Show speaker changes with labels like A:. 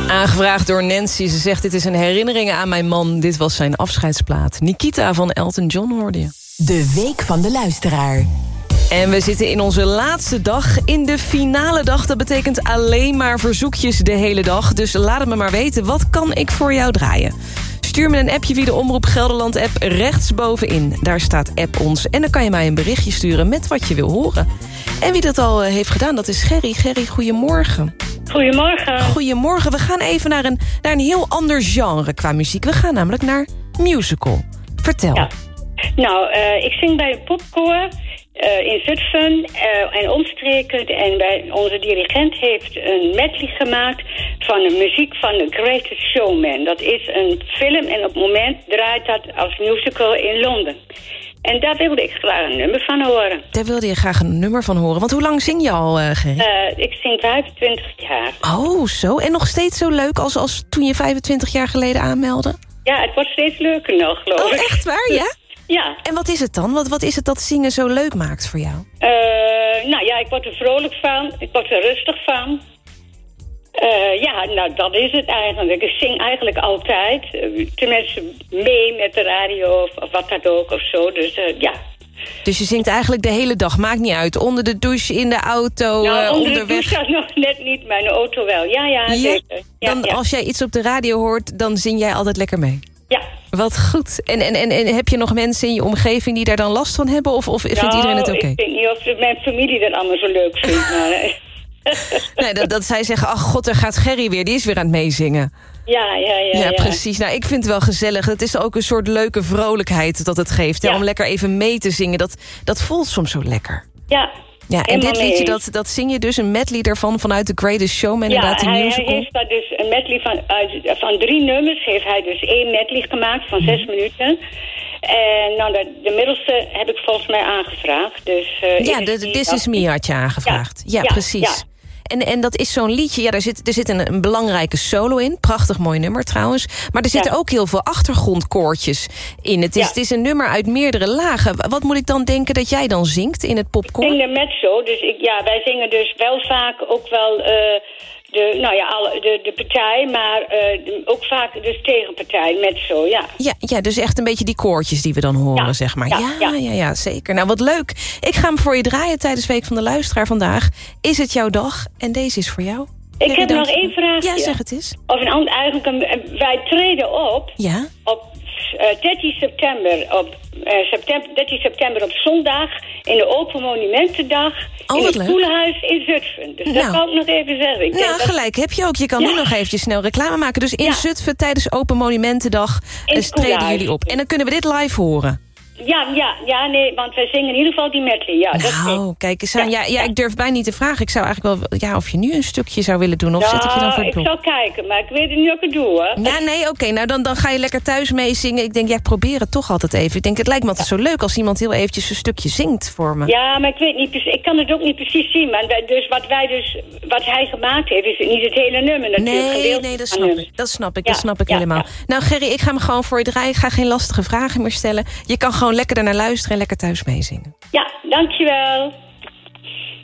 A: Aangevraagd door Nancy. Ze zegt, dit is een herinnering aan mijn man. Dit was zijn afscheidsplaat. Nikita van Elton John hoorde je.
B: De Week van de Luisteraar.
A: En we zitten in onze laatste dag, in de finale dag. Dat betekent alleen maar verzoekjes de hele dag. Dus laat het me maar weten, wat kan ik voor jou draaien? Stuur me een appje via de Omroep Gelderland-app rechtsbovenin. Daar staat App ons. En dan kan je mij een berichtje sturen met wat je wil horen. En wie dat al heeft gedaan, dat is Gerry. Gerry, goedemorgen.
C: Goedemorgen.
A: Goedemorgen. We gaan even naar een heel ander genre qua muziek. We gaan namelijk naar musical. Vertel.
C: Ja. Nou, ik zing bij een popkoor in Zutphen en omstreken. En onze dirigent heeft een medley gemaakt van de muziek van The Greatest Showman. Dat is een film en op het moment draait dat als musical in Londen. En daar wilde ik graag een nummer van horen.
A: Daar wilde je graag een nummer van horen. Want hoe lang zing je al, Gerry?
C: Ik zing 25 jaar.
A: Oh, zo. En nog steeds zo leuk als toen je 25 jaar geleden aanmeldde?
C: Ja, het wordt steeds leuker nog, geloof ik.
A: Oh, echt waar? Ja?
C: Ja.
A: En wat is het dan? Wat is het dat zingen zo leuk maakt voor jou?
C: Nou ja, ik word er vrolijk van. Ik word er rustig van. Ja, nou, dat is het eigenlijk. Ik zing eigenlijk altijd. Tenminste, mee met de radio of wat dat ook of zo. Dus ja.
A: Dus je zingt eigenlijk de hele dag, maakt niet uit. Onder de douche, in de auto,
C: nou, onder
A: onderweg.
C: de douche nog net niet, mijn auto wel. Ja, zeker. Ja,
A: dan, als jij iets op de radio hoort, dan zing jij altijd lekker mee?
C: Ja.
A: Wat goed. En heb je nog mensen in je omgeving die daar dan last van hebben? Of vindt iedereen het oké?
C: Ik weet niet of mijn familie dat allemaal zo leuk vindt. Maar,
A: nee, dat zij zeggen, ach god, daar gaat Gerry weer. Die is weer aan het meezingen. Ja, precies. Nou, ik vind het wel gezellig. Het is ook een soort leuke vrolijkheid dat het geeft. Ja. Om lekker even mee te zingen. Dat voelt soms zo lekker. Ja, en dit liedje, dat zing je dus een medley ervan vanuit The Greatest Showman.
C: Ja,
A: die musical.
C: Hij heeft daar dus een medley van 3 nummers. Heeft hij dus 1 medley gemaakt van 6 minuten. En nou, de middelste heb ik volgens mij aangevraagd. Dus,
A: This Is Me had je aangevraagd. Ja, precies. Ja. En dat is zo'n liedje, ja, er zit een belangrijke solo in. Prachtig mooi nummer trouwens. Maar er zitten ook heel veel achtergrondkoortjes in. Het is een nummer uit meerdere lagen. Wat moet ik dan denken dat jij dan zingt in het popkoor?
C: Ik zing de mezzo, dus wij zingen dus wel vaak ook wel de partij, maar ook vaak de tegenpartij, mezzo, ja.
A: Ja, dus echt een beetje die koortjes die we dan horen, zeg maar. Ja, zeker. Nou, wat leuk. Ik ga hem voor je draaien tijdens Week van de Luisteraar vandaag. Is het jouw dag? En deze is voor jou.
C: Ik heb nog 1 vraagje.
A: Ja, zeg het eens.
C: Of een ander, wij treden op op 13 september op zondag in de Open Monumentendag in het Koelenhuis in Zutphen. Dus dat kan ik nog even zeggen.
A: Gelijk heb je ook. Je kan nu nog eventjes snel reclame maken. Dus in Zutphen tijdens Open Monumentendag treden jullie op. En dan kunnen we dit live horen.
C: Nee, want wij zingen in ieder geval die medley. Ja,
A: nou, kijk eens aan. Ja, ik durf bijna niet te vragen. Ik zou eigenlijk wel, of je nu een stukje zou willen doen. Of zet ik je dan voor het blok?
C: Ik zal kijken, maar ik weet het niet of ik het doe, hoor.
A: Ja, nee, oké. Nou, dan ga je lekker thuis meezingen. Ik denk, ik probeer het toch altijd even. Ik denk, het lijkt me altijd zo leuk als iemand heel eventjes een stukje zingt voor me.
C: Ja, maar ik weet niet precies. Ik kan het ook niet precies zien. Maar wat hij gemaakt heeft, is niet het hele nummer natuurlijk.
A: Nee, dat snap ik helemaal. Nou, Gerry, ik ga me gewoon voor je draaien. Ik ga geen lastige vragen meer stellen. Je kan gewoon lekker daarnaar luisteren en lekker thuis meezingen.
C: Ja, dankjewel.